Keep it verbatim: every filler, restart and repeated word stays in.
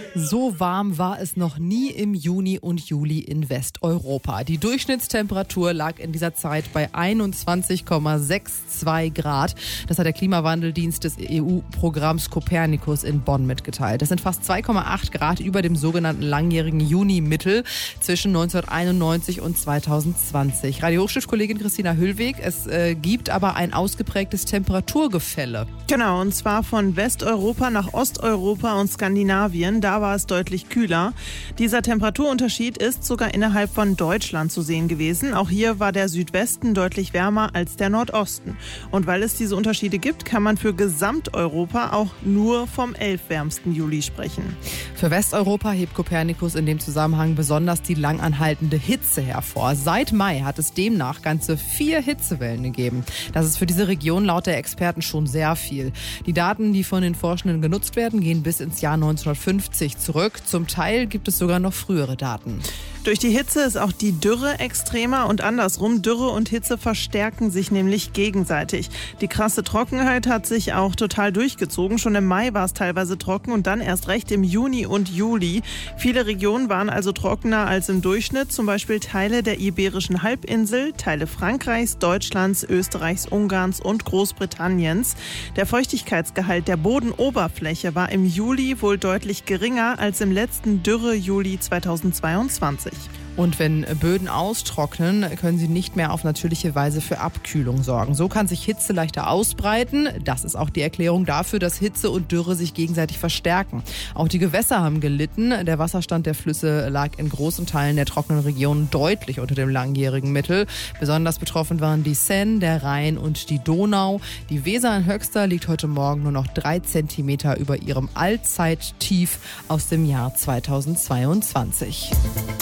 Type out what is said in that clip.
So warm war es noch nie im Juni und Juli in Westeuropa. Die Durchschnittstemperatur lag in dieser Zeit bei einundzwanzig Komma zweiundsechzig Grad. Das hat der Klimawandeldienst des E U-Programms Copernicus in Bonn mitgeteilt. Das sind fast zwei Komma acht Grad über dem sogenannten langjährigen Juni-Mittel zwischen neunzehnhunderteinundneunzig und zweitausendzwanzig. Radio-Hochschulkollegin Christina Hüllweg, es äh, gibt aber ein ausgeprägtes Temperaturgefälle. Genau, und zwar von Westeuropa nach Osteuropa und Skandinavien. Da war es deutlich kühler. Dieser Temperaturunterschied ist sogar innerhalb von Deutschland zu sehen gewesen. Auch hier war der Südwesten deutlich wärmer als der Nordosten. Und weil es diese Unterschiede gibt, kann man für Gesamteuropa auch nur vom elf wärmsten Juli sprechen. Für Westeuropa hebt Copernicus in dem Zusammenhang besonders die langanhaltende Hitze hervor. Seit Mai hat es demnach ganze vier Hitzewellen gegeben. Das ist für diese Region laut der Experten schon sehr viel. Die Daten, die von den Forschenden genutzt werden, gehen bis ins Jahr neunzehnhundertfünfzig zurück. Zum Teil gibt es sogar noch frühere Daten. Durch die Hitze ist auch die Dürre extremer und andersrum. Dürre und Hitze verstärken sich nämlich gegenseitig. Die krasse Trockenheit hat sich auch total durchgezogen. Schon im Mai war es teilweise trocken und dann erst recht im Juni und Juli. Viele Regionen waren also trockener als im Durchschnitt. Zum Beispiel Teile der Iberischen Halbinsel, Teile Frankreichs, Deutschlands, Österreichs, Ungarns und Großbritanniens. Der Feuchtigkeitsgehalt der Bodenoberfläche war im Juli wohl deutlich geringer als im letzten Dürre-Juli zweitausendzweiundzwanzig. Und wenn Böden austrocknen, können sie nicht mehr auf natürliche Weise für Abkühlung sorgen. So kann sich Hitze leichter ausbreiten. Das ist auch die Erklärung dafür, dass Hitze und Dürre sich gegenseitig verstärken. Auch die Gewässer haben gelitten. Der Wasserstand der Flüsse lag in großen Teilen der trockenen Regionen deutlich unter dem langjährigen Mittel. Besonders betroffen waren die Seine, der Rhein und die Donau. Die Weser in Höxter liegt heute Morgen nur noch drei Zentimeter über ihrem Allzeittief aus dem Jahr zweitausendzweiundzwanzig.